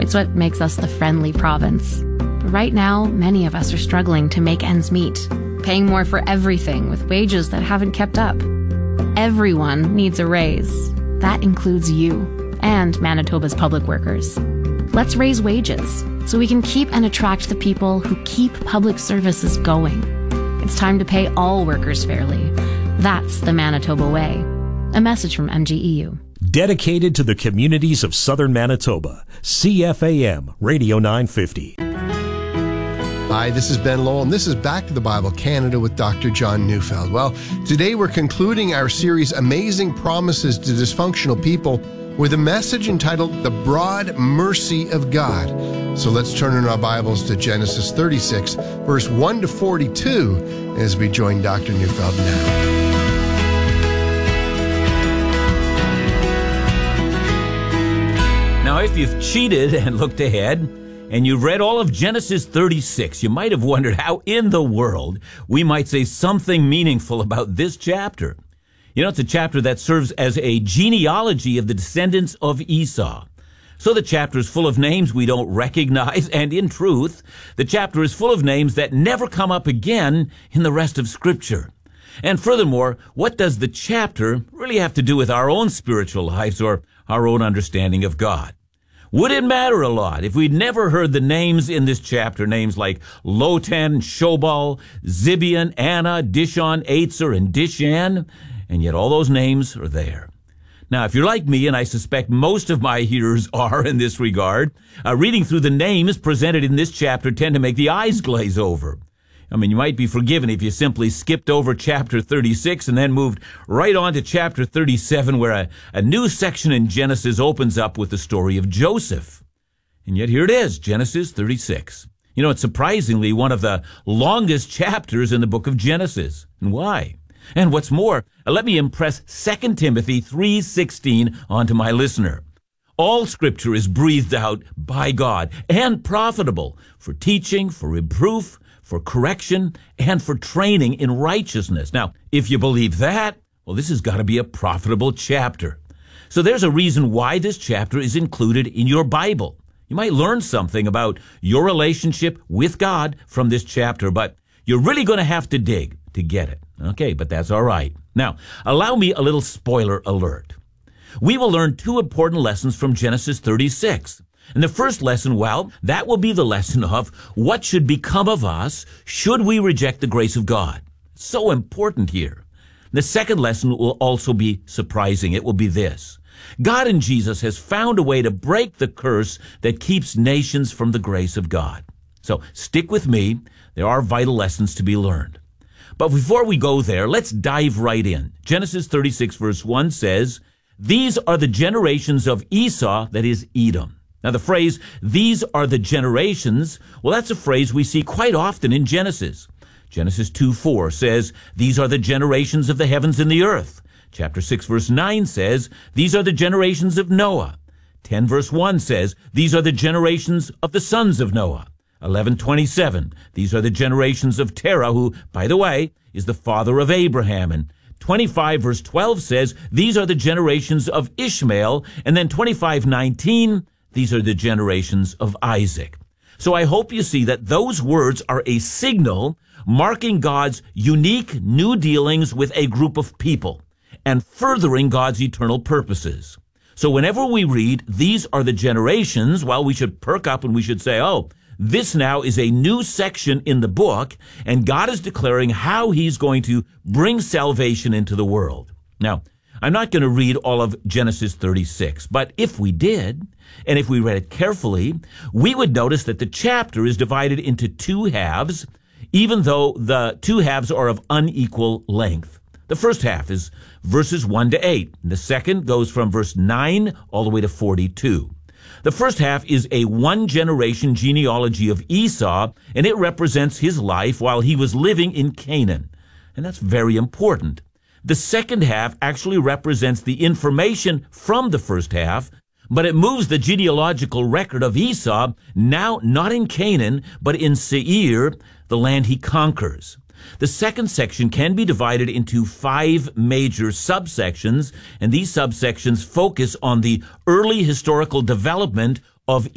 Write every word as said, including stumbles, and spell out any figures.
It's what makes us the friendly province. But right now, many of us are struggling to make ends meet, paying more for everything with wages that haven't kept up. Everyone needs a raise. That includes you and Manitoba's public workers. Let's raise wages so we can keep and attract the people who keep public services going. It's time to pay all workers fairly. That's the Manitoba way. A message from M G E U. Dedicated to the communities of southern Manitoba, C F A M Radio nine fifty. Hi, this is Ben Lowell, and this is Back to the Bible Canada with Doctor John Neufeld. Well, today we're concluding our series, Amazing Promises to Dysfunctional People, with a message entitled The Broad Mercy of God. So let's turn in our Bibles to Genesis thirty-six, verse one to forty-two, as we join Doctor Neufeld now. Now, if you've cheated and looked ahead, and you've read all of Genesis thirty-six, you might have wondered how in the world we might say something meaningful about this chapter. You know, it's a chapter that serves as a genealogy of the descendants of Esau. So the chapter is full of names we don't recognize, and in truth, the chapter is full of names that never come up again in the rest of Scripture. And furthermore, what does the chapter really have to do with our own spiritual lives or our own understanding of God? Would it matter a lot if we'd never heard the names in this chapter, names like Lotan, Shobal, Zibeon, Anna, Dishon, Eitzer, and Dishan? And yet all those names are there. Now, if you're like me, and I suspect most of my hearers are in this regard, uh, reading through the names presented in this chapter tend to make the eyes glaze over. I mean, you might be forgiven if you simply skipped over chapter thirty-six and then moved right on to chapter thirty-seven, where a, a new section in Genesis opens up with the story of Joseph. And yet here it is, Genesis thirty-six. You know, it's surprisingly one of the longest chapters in the book of Genesis. And why? And what's more, let me impress Second Timothy three sixteen onto my listener. All Scripture is breathed out by God and profitable for teaching, for reproof, for correction, and for training in righteousness. Now, if you believe that, well, this has got to be a profitable chapter. So there's a reason why this chapter is included in your Bible. You might learn something about your relationship with God from this chapter, but you're really going to have to dig to get it. Okay, but that's all right. Now, allow me a little spoiler alert. We will learn two important lessons from Genesis thirty-six. And the first lesson, well, that will be the lesson of what should become of us should we reject the grace of God. So important here. The second lesson will also be surprising. It will be this. God in Jesus has found a way to break the curse that keeps nations from the grace of God. So stick with me. There are vital lessons to be learned. But before we go there, let's dive right in. Genesis thirty-six verse one says, "These are the generations of Esau," that is Edom. Now, the phrase, "these are the generations," well, that's a phrase we see quite often in Genesis. Genesis two four says, "These are the generations of the heavens and the earth." Chapter six verse nine says, "These are the generations of Noah." ten verse one says, "These are the generations of the sons of Noah." eleven twenty-seven, "These are the generations of Terah," who, by the way, is the father of Abraham. And twenty-five verse twelve says, "These are the generations of Ishmael." And then twenty-five nineteen, "These are the generations of Isaac." So I hope you see that those words are a signal marking God's unique new dealings with a group of people and furthering God's eternal purposes. So whenever we read, "These are the generations," well, we should perk up and we should say, oh, this now is a new section in the book, and God is declaring how he's going to bring salvation into the world. Now, I'm not going to read all of Genesis thirty-six, but if we did, and if we read it carefully, we would notice that the chapter is divided into two halves, even though the two halves are of unequal length. The first half is verses one to eight. And the second goes from verse nine all the way to forty-two. The first half is a one-generation genealogy of Esau, and it represents his life while he was living in Canaan. And that's very important. The second half actually represents the information from the first half, but it moves the genealogical record of Esau now not in Canaan, but in Seir, the land he conquers. The second section can be divided into five major subsections, and these subsections focus on the early historical development of